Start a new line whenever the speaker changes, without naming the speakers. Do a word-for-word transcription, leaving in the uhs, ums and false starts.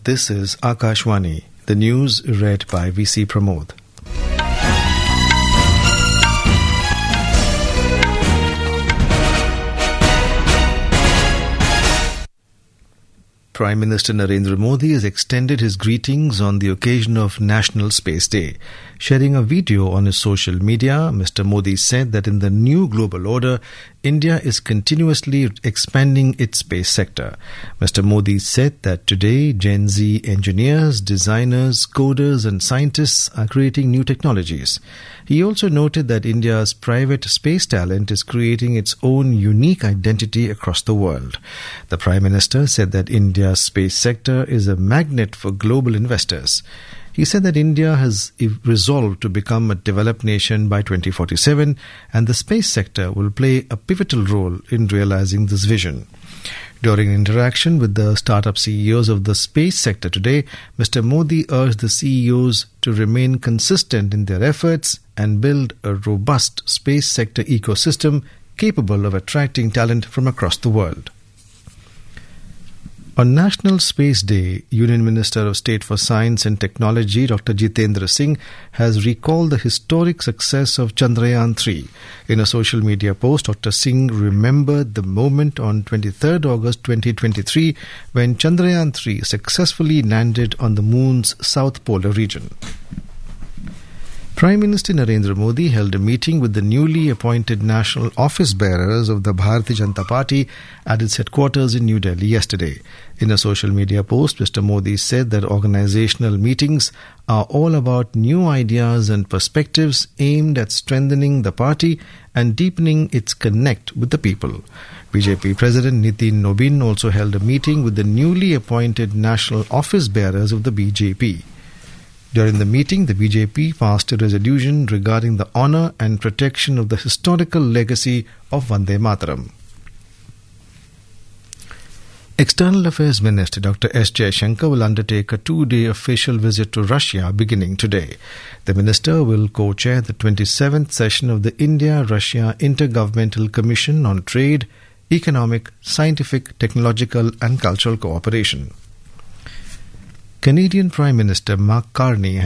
This is Akashwani. The news read by V C Pramod. Prime Minister Narendra Modi has extended his greetings on the occasion of National Space Day. Sharing a video on his social media, Mister Modi said that in the new global order, India is continuously expanding its space sector. Mister Modi said that today, Gen Z engineers, designers, coders and scientists are creating new technologies. He also noted that India's private space talent is creating its own unique identity across the world. The Prime Minister said that India's space sector is a magnet for global investors. He said that India has resolved to become a developed nation by twenty forty-seven, and the space sector will play a pivotal role in realizing this vision. During an interaction with the startup C E Os of the space sector today, Mister Modi urged the C E Os to remain consistent in their efforts and build a robust space sector ecosystem capable of attracting talent from across the world. On National Space Day, Union Minister of State for Science and Technology Doctor Jitendra Singh has recalled the historic success of Chandrayaan three. In a social media post, Doctor Singh remembered the moment on twenty-third August twenty twenty-three when Chandrayaan three successfully landed on the moon's south polar region. Prime Minister Narendra Modi held a meeting with the newly appointed national office bearers of the Bharatiya Janata Party at its headquarters in New Delhi yesterday. In a social media post, Mister Modi said that organizational meetings are all about new ideas and perspectives aimed at strengthening the party and deepening its connect with the people. B J P President Nitin Nobin also held a meeting with the newly appointed national office bearers of the B J P. During the meeting, the B J P passed a resolution regarding the honour and protection of the historical legacy of Vande Mataram. External Affairs Minister Doctor S Jaishankar will undertake a two-day official visit to Russia beginning today. The minister will co-chair the twenty-seventh session of the India-Russia Intergovernmental Commission on Trade, Economic, Scientific, Technological and Cultural Cooperation. Canadian Prime Minister Mark Carney